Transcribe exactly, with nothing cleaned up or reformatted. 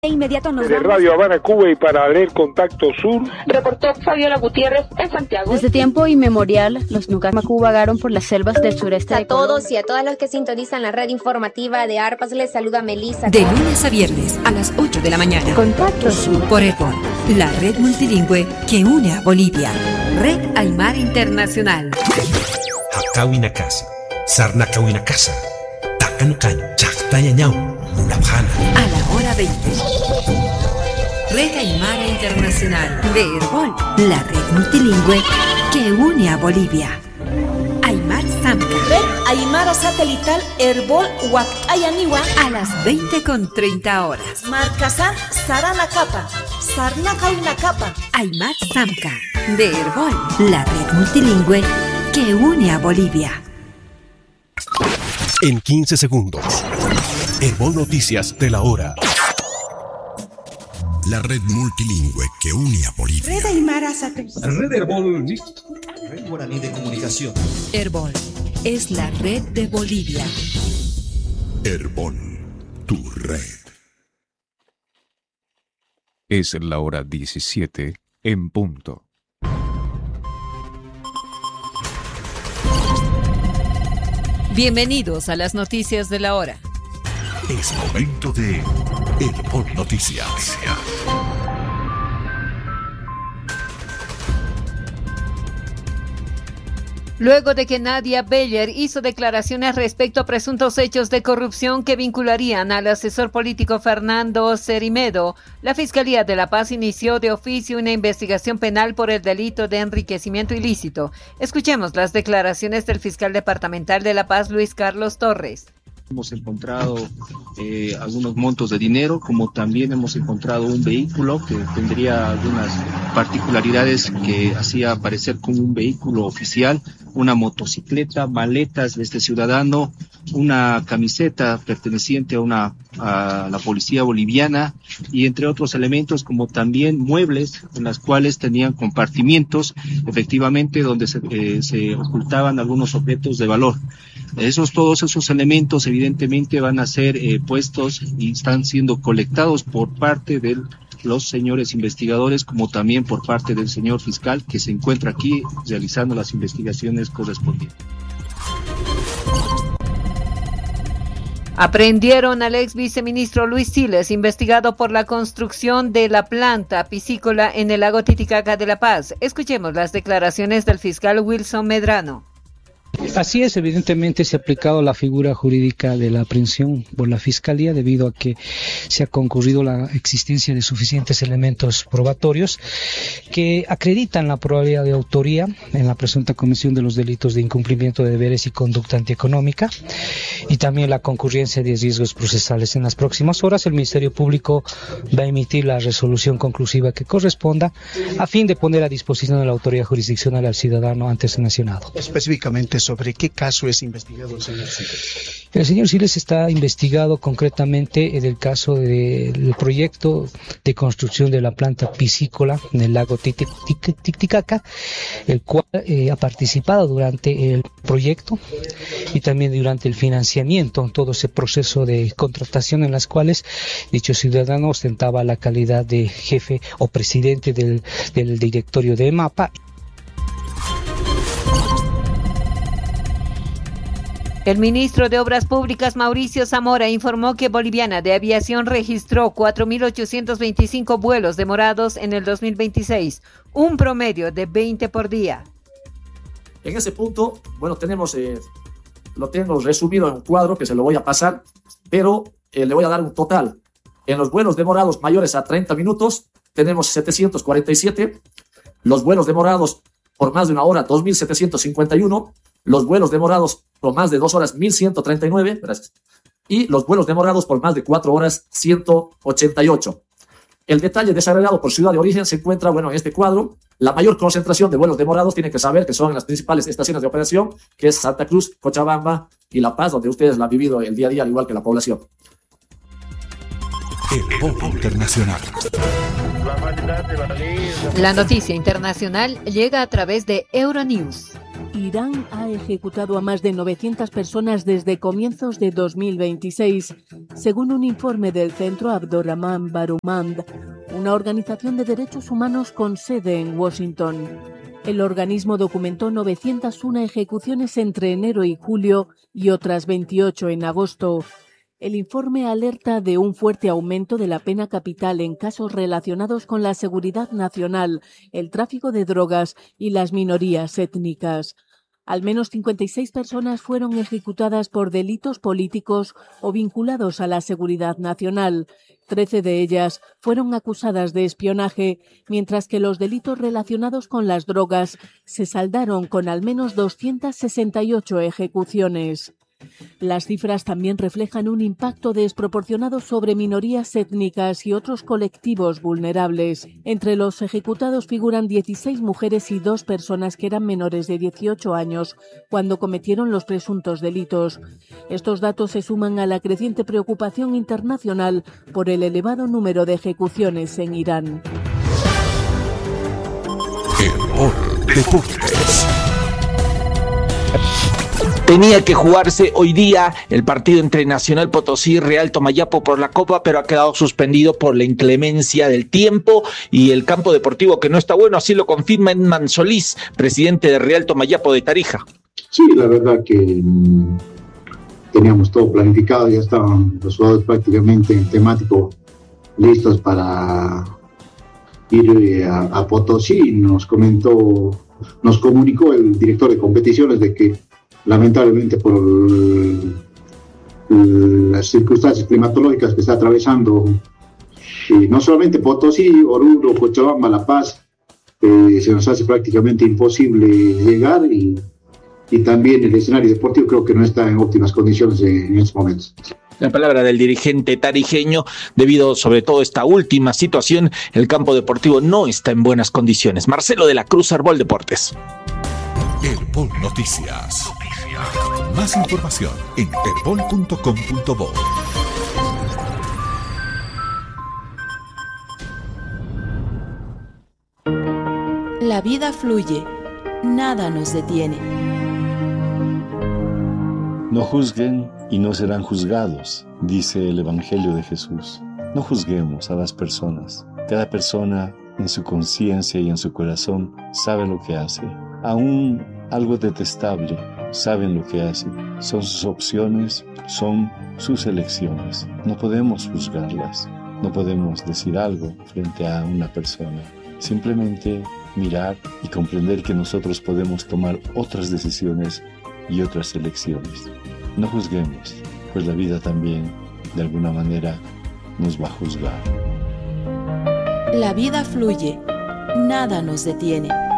De inmediato nos de vamos. Radio Habana, Cuba, y para leer Contacto Sur, reportó Fabiola Gutiérrez en Santiago. Desde tiempo inmemorial, los Nucamacu vagaron por las selvas del sureste de Colombia. A todos y a todas los que sintonizan la red informativa de ARPAS, les saluda Melissa. De lunes a viernes a las ocho de la mañana. Contacto Sur. Por Airborne, la red multilingüe que une a Bolivia. Red Aymara Internacional. Hakawina Casa, Sarnakawina Casa, Takankan, Chaktayañau, Mulabjana. A la hora veinte. Red Aymara Internacional de Airborne, la red multilingüe que une a Bolivia. Aymar Samca. Red Aymara Satelital Herbol Huacayaniwa. A las veinte con treinta horas. Marcasá Sarana Capa. Sarnacawina Capa. Aymar Samca de Airborne, la red multilingüe que une a Bolivia. En quince segundos. Airborne Noticias de la hora. La red multilingüe que une a Bolivia. Red Aymara Satelital. Red Airborne. Red Guaraní de Comunicación. Airborne es la red de Bolivia. Airborne, tu red. Es la hora diecisiete en punto. Bienvenidos a las noticias de la hora. Es momento de Airborne Noticias. Luego de que Nadia Beller hizo declaraciones respecto a presuntos hechos de corrupción que vincularían al asesor político Fernando Cerimedo, la Fiscalía de La Paz inició de oficio una investigación penal por el delito de enriquecimiento ilícito. Escuchemos las declaraciones del fiscal departamental de La Paz, Luis Carlos Torres. Hemos encontrado eh, algunos montos de dinero, como también hemos encontrado un vehículo que tendría algunas particularidades que hacía parecer como un vehículo oficial, una motocicleta, maletas de este ciudadano, una camiseta perteneciente a, una, a la policía boliviana y entre otros elementos como también muebles en las cuales tenían compartimientos, efectivamente donde se, eh, se ocultaban algunos objetos de valor. Esos, todos esos elementos evidentemente van a ser eh, puestos y están siendo colectados por parte de los señores investigadores, como también por parte del señor fiscal que se encuentra aquí realizando las investigaciones correspondientes. Aprendieron al ex viceministro Luis Siles, investigado por la construcción de la planta piscícola en el lago Titicaca de La Paz. Escuchemos las declaraciones del fiscal Wilson Medrano. Así es, evidentemente se ha aplicado la figura jurídica de la aprehensión por la Fiscalía debido a que se ha concurrido la existencia de suficientes elementos probatorios que acreditan la probabilidad de autoría en la presunta comisión de los delitos de incumplimiento de deberes y conducta antieconómica y también la concurrencia de riesgos procesales. En las próximas horas el Ministerio Público va a emitir la resolución conclusiva que corresponda a fin de poner a disposición de la autoridad jurisdiccional al ciudadano ante sancionado. Específicamente sobre qué caso es investigado el señor Siles. El señor Siles está investigado concretamente en el caso del proyecto de construcción de la planta piscícola en el lago Titicaca, el cual eh, ha participado durante el proyecto y también durante el financiamiento, todo ese proceso de contratación en las cuales dicho ciudadano ostentaba la calidad de jefe o presidente del, del directorio de EMAPA. El ministro de Obras Públicas, Mauricio Zamora, informó que Boliviana de Aviación registró cuatro mil ochocientos veinticinco vuelos demorados en el dos mil veintiséis, un promedio de veinte por día. En ese punto, bueno, tenemos, eh, lo tengo resumido en un cuadro que se lo voy a pasar, pero eh, le voy a dar un total. En los vuelos demorados mayores a treinta minutos, tenemos setecientos cuarenta y siete, los vuelos demorados por más de una hora, dos mil setecientos cincuenta y uno, los vuelos demorados por más de dos horas, mil ciento treinta y nueve, gracias, y los vuelos demorados por más de cuatro horas, ciento ochenta y ocho. El detalle desagregado por ciudad de origen se encuentra, bueno, en este cuadro. La mayor concentración de vuelos demorados tiene que saber que son en las principales estaciones de operación, que es Santa Cruz, Cochabamba y La Paz, donde ustedes la han vivido el día a día, al igual que la población. Airborne Internacional. La noticia internacional llega a través de Euronews. Irán ha ejecutado a más de novecientas personas desde comienzos de dos mil veintiséis, según un informe del Centro Abdurrahman Barumand, una organización de derechos humanos con sede en Washington. El organismo documentó novecientas una ejecuciones entre enero y julio y otras veintiocho en agosto. El informe alerta de un fuerte aumento de la pena capital en casos relacionados con la seguridad nacional, el tráfico de drogas y las minorías étnicas. Al menos cincuenta y seis personas fueron ejecutadas por delitos políticos o vinculados a la seguridad nacional. Trece de ellas fueron acusadas de espionaje, mientras que los delitos relacionados con las drogas se saldaron con al menos doscientas sesenta y ocho ejecuciones. Las cifras también reflejan un impacto desproporcionado sobre minorías étnicas y otros colectivos vulnerables. Entre los ejecutados figuran dieciséis mujeres y dos personas que eran menores de dieciocho años cuando cometieron los presuntos delitos. Estos datos se suman a la creciente preocupación internacional por el elevado número de ejecuciones en Irán. Deportes. Tenía que jugarse hoy día el partido entre Nacional Potosí y Real Tomayapo por la Copa, pero ha quedado suspendido por la inclemencia del tiempo y el campo deportivo que no está bueno, así lo confirma Edman Solís, presidente de Real Tomayapo de Tarija. Sí, la verdad que mmm, teníamos todo planificado, ya estaban los jugadores prácticamente en temático listos para ir a, a Potosí. Nos comentó, nos comunicó el director de competiciones de que lamentablemente por el, las circunstancias climatológicas que está atravesando y no solamente Potosí, Oruro, Cochabamba, La Paz, eh, se nos hace prácticamente imposible llegar y, y también el escenario deportivo creo que no está en óptimas condiciones en estos momentos. La palabra del dirigente tarijeño, debido sobre todo a esta última situación, el campo deportivo no está en buenas condiciones. Marcelo de la Cruz, Herbol Deportes. Herbol Noticias. Más información en herbol punto com punto bo. La vida fluye, nada nos detiene. No juzguen y no serán juzgados, dice el Evangelio de Jesús. No juzguemos a las personas. Cada persona en su conciencia y en su corazón sabe lo que hace. Aún algo detestable, saben lo que hacen. Son sus opciones, son sus elecciones. No podemos juzgarlas. No podemos decir algo frente a una persona. Simplemente mirar y comprender que nosotros podemos tomar otras decisiones y otras elecciones. No juzguemos, pues la vida también, de alguna manera, nos va a juzgar. La vida fluye, nada nos detiene.